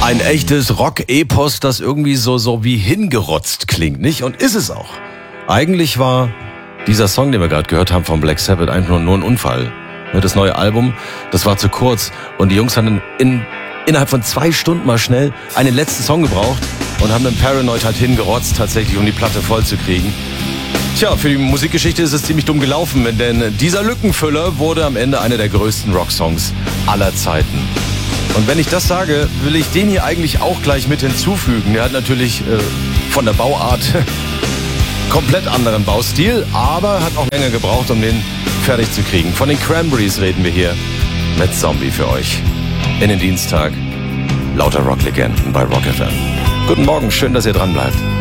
Ein echtes Rock-Epos, das irgendwie so wie hingerotzt klingt, nicht? Und ist es auch. Eigentlich war dieser Song, den wir gerade gehört haben von Black Sabbath, eigentlich nur ein Unfall. Das neue Album, das war zu kurz und die Jungs haben innerhalb von 2 Stunden mal schnell einen letzten Song gebraucht und haben dann Paranoid halt hingerotzt, tatsächlich, um die Platte voll zu kriegen. Tja, für die Musikgeschichte ist es ziemlich dumm gelaufen, denn dieser Lückenfüller wurde am Ende einer der größten Rocksongs aller Zeiten. Und wenn ich das sage, will ich den hier eigentlich auch gleich mit hinzufügen. Der hat natürlich von der Bauart komplett anderen Baustil, aber hat auch länger gebraucht, um den fertig zu kriegen. Von den Cranberries reden wir hier mit Zombie für euch. In den Dienstag, lauter Rocklegenden bei Rock FM. Guten Morgen, schön, dass ihr dran bleibt.